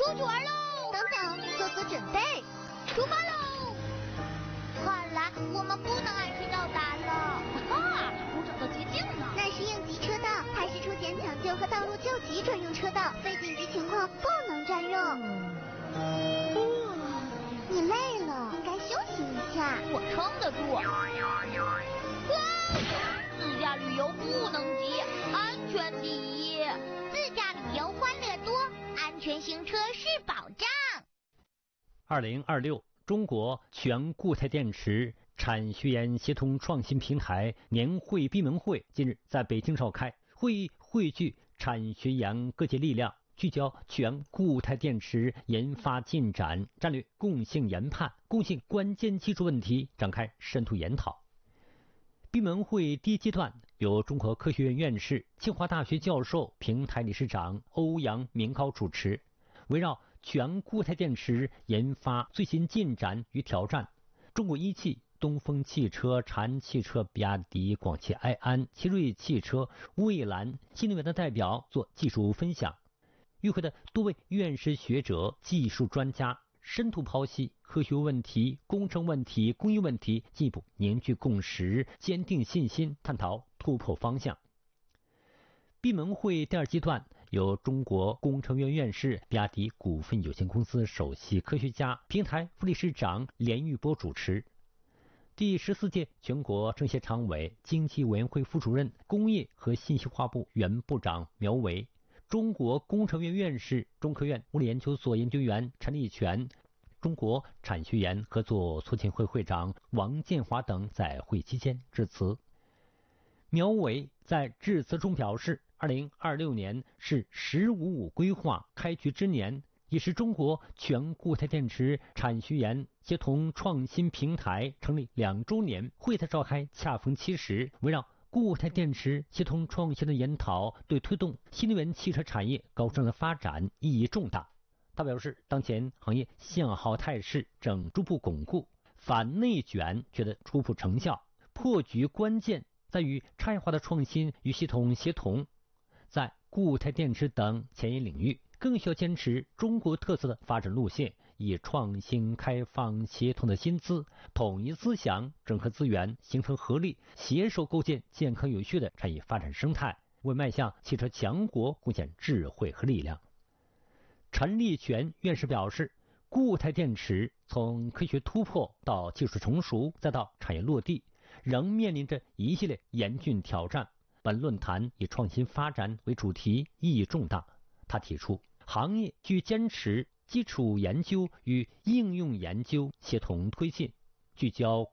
出去玩喽！ 等等，做准备， 出发喽！看来我们不能按时到达了。哈，我找到捷径了。 那是应急车道，它是出险抢救和道路救急专用车道，非紧急情况不能占用。你累了，应该休息一下。 我撑得住。自驾旅游不能急，安全第一。 自驾旅游欢乐多，安全行车是保障。 2026中国全固态电池产学研协同创新平台年会闭门会近日在北京召开，会议汇聚产学研各界力量，聚焦全固态电池研发进展、战略共性研判、共性关键技术问题，展开深度研讨。闭门会第一阶段由中国科学院院士、清华大学教授、平台理事长欧阳明高主持，围绕全固态电池研发最新进展与挑战，中国一汽、东风汽车、长安汽车、比亚迪、广汽埃安、奇瑞汽车、蔚蓝、新能源的代表做技术分享。与会的多位院士学者、技术专家深度剖析科学问题、工程问题、工艺问题，进一步凝聚共识，坚定信心，探讨突破方向。闭门会第二阶段由中国工程院院士、比亚迪股份有限公司首席科学家、平台副理事长连玉波主持。第14届全国政协常委、经济委员会副主任、工业和信息化部原部长苗圩，中国工程院院士、中科院物理研究所研究员陈立全，中国产学研合作促进会会长王建华等在会期间致辞。苗圩在致辞中表示，2026年是“十五五”规划开局之年，也是中国全固态电池产学研协同创新平台成立2周年。会在召开恰逢其时，围绕固态电池协同创新的研讨，对推动新能源汽车产业高质量的发展意义重大。他表示，当前行业向好态势正逐步巩固，反内卷取得初步成效，破局关键在于差异化的创新与系统协同。在固态电池等前沿领域，更需要坚持中国特色的发展路线，以创新、开放、协同的新姿，统一思想，整合资源，形成合力，携手构建健康有序的产业发展生态，为迈向汽车强国贡献智慧和力量。陈立全院士表示，固态电池从科学突破到技术成熟，再到产业落地，仍面临着一系列严峻挑战。本论坛以创新发展为主题，意义重大。他提出，行业需坚持基础研究与应用研究协同推进，聚焦